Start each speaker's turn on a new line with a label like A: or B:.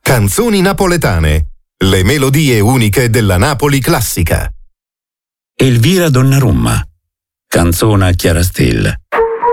A: Canzoni napoletane. Le melodie uniche della Napoli classica.
B: Elvira Donnarumma. Canzona Chiarastella.